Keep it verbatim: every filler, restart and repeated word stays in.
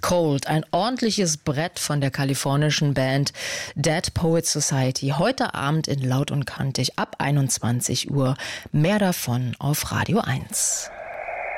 Cold, ein ordentliches Brett von der kalifornischen Band Dead Poets Society. Heute Abend in Laut und Kantig ab einundzwanzig Uhr. Mehr davon auf Radio eins.